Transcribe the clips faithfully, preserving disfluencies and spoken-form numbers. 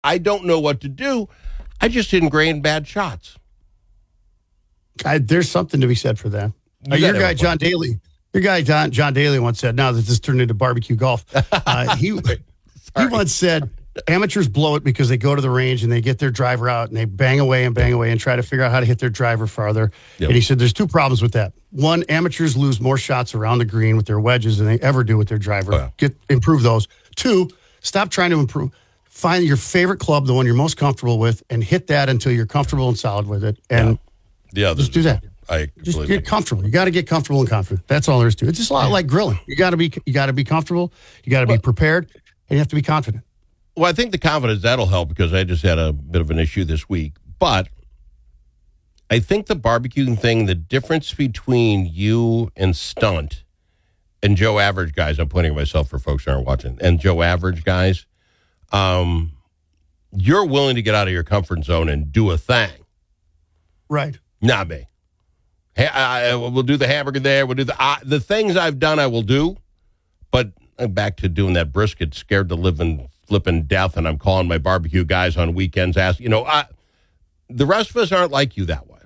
I don't know what to do. I just ingrained bad shots. I, there's something to be said for that. You Uh, your gotta guy, have John Daly, your guy, John, John Daly once said, now that this turned into barbecue golf, uh, he, he once said, amateurs blow it because they go to the range and they get their driver out and they bang away and bang away and try to figure out how to hit their driver farther. Yep. And he said there's two problems with that. One, amateurs lose more shots around the green with their wedges than they ever do with their driver. Oh, yeah. Get improve those. Two, stop trying to improve. Find your favorite club, the one you're most comfortable with, and hit that until you're comfortable and solid with it. And yeah, yeah just do that. I Just completely- get comfortable. You got to get comfortable and confident. That's all there is to it. It's just a lot like grilling. You got to be you got to be comfortable. You got to be prepared, and you have to be confident. Well, I think the confidence, that'll help because I just had a bit of an issue this week. But I think the barbecuing thing, the difference between you and Stunt and Joe Average guys, I'm pointing at myself for folks who aren't watching, and Joe Average guys, um, you're willing to get out of your comfort zone and do a thing. Right. Not me. Hey, I, I, we'll do the hamburger there. We'll do the uh, the things I've done. I will do, but I'm back to doing that brisket. Scared to live in flipping death, and I'm calling my barbecue guys on weekends. Ask you know, I, the rest of us aren't like you that way.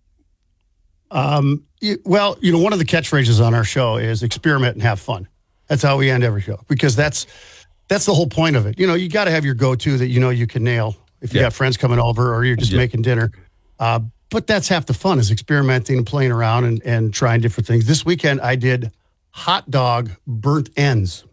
Um. You, well, you know, one of the catchphrases on our show is experiment and have fun. That's how we end every show because that's that's the whole point of it. You know, you got to have your go-to that you know you can nail if you Yeah. got friends coming over or you're just Yeah. making dinner. Uh, but that's half the fun is experimenting and playing around and, and trying different things. This weekend I did hot dog burnt ends.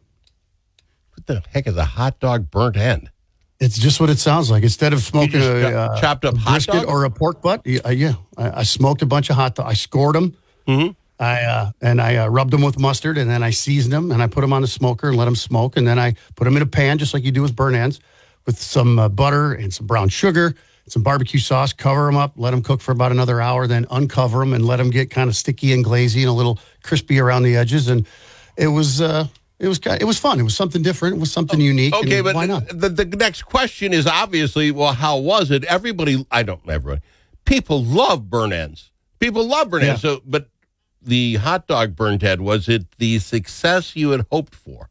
What the heck is a hot dog burnt end? It's just what it sounds like. Instead of smoking just a, got uh, chopped up a hot brisket dog? or a pork butt, yeah, uh, yeah. I, I smoked a bunch of hot dogs. I scored them. Mm-hmm. I uh, and I uh, rubbed them with mustard, and then I seasoned them, and I put them on the smoker and let them smoke, and then I put them in a pan just like you do with burnt ends, with some uh, butter and some brown sugar, some barbecue sauce. Cover them up, let them cook for about another hour, then uncover them and let them get kind of sticky and glazy and a little crispy around the edges. And it was uh, it was it was fun. It was something different. It was something unique. Okay, and but why not? The, the next question is obviously, well, how was it? Everybody, I don't, everybody, people love burnt ends. People love burnt ends. Yeah. So, but the hot dog burnt end, was it the success you had hoped for?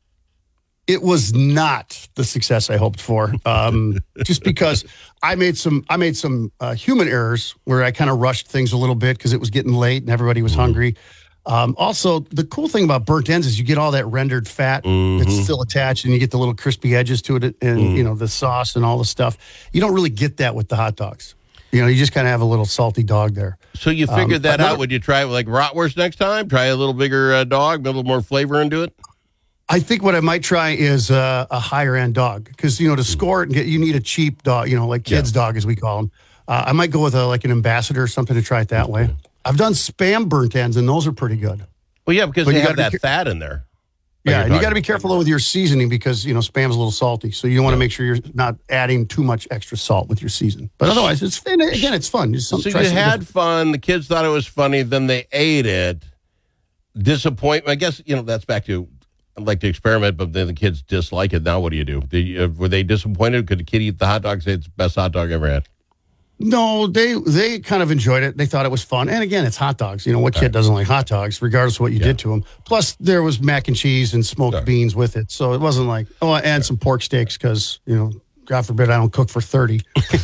It was not the success I hoped for. Um, just because I made some, I made some uh, human errors where I kind of rushed things a little bit because it was getting late and everybody was hungry. Um, also, the cool thing about burnt ends is you get all that rendered fat Mm-hmm. that's still attached, and you get the little crispy edges to it, and Mm-hmm. you know the sauce and all the stuff. You don't really get that with the hot dogs. You know, you just kind of have a little salty dog there. So you figured Um, that another- out. Would you try it with like bratwurst next time? Try a little bigger uh, dog, a little more flavor into it? I think what I might try is uh, a higher end dog because you know to score it and get you need a cheap dog, you know, like kids' Yeah. dog as we call them. Uh, I might go with a, like an ambassador or something to try it that way. I've done Spam burnt ends and those are pretty good. Well, yeah, because But they you have gotta that be fat in there. Yeah, Like you're and you got to talking be careful though with your seasoning because you know Spam's a little salty, so you want to make sure you're not adding too much extra salt with your season. But otherwise, it's and again, it's fun. Just some- So try you something had different. fun. The kids thought it was funny. Then they ate it. Disappointment. I guess, you know, that's back to, I'd like to experiment, but then the kids dislike it. Now what do you do? Do you, uh, were they disappointed? Could the kid eat the hot dog, say it's the best hot dog I ever had? No, they they kind of enjoyed it. They thought it was fun. And again, it's hot dogs. You know, what kid doesn't like hot dogs, regardless of what you did to them? Plus, there was mac and cheese and smoked Sure. beans with it. So it wasn't like, oh, and some pork steaks because, you know, God forbid I don't cook for thirty.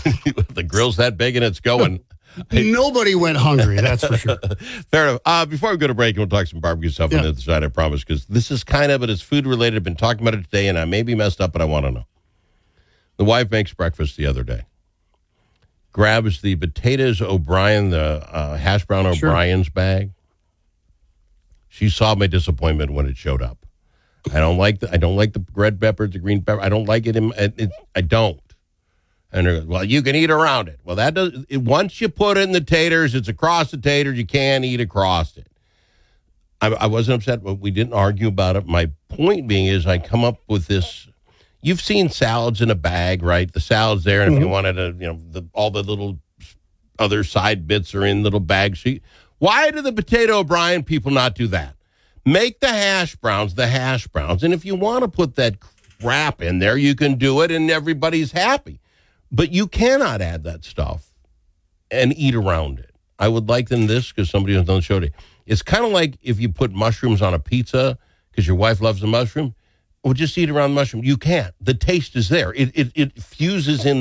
The grill's that big and it's going. Nobody went hungry, that's for sure. Fair enough. Uh, before we go to break, we'll talk some barbecue stuff on Yeah. the other side, I promise, because this is kind of it. It's food related. I've been talking about it today, and I may be messed up, but I want to know. The wife makes breakfast the other day. Grabs the potatoes O'Brien, the uh, hash brown Sure. O'Brien's bag. She saw my disappointment when it showed up. I don't like the I don't like the red peppers, the green pepper. I don't like it. In, it, it I don't. And they're, well, you can eat around it. Well, that does. It, once you put in the taters, it's across the taters. You can't eat across it. I, I wasn't upset, but we didn't argue about it. My point being is, I come up with this. You've seen salads in a bag, right? The salad's there, and Mm-hmm. if you wanted to, you know, the, all the little other side bits are in little bags. So you, why do the potato O'Brien people not do that? Make the hash browns the hash browns, and if you want to put that crap in there, you can do it, and everybody's happy. But you cannot add that stuff and eat around it. I would liken this, because somebody was on the show today. It's kind of like if you put mushrooms on a pizza because your wife loves the mushroom. Well, just eat around the mushroom. You can't. The taste is there. It it, it fuses in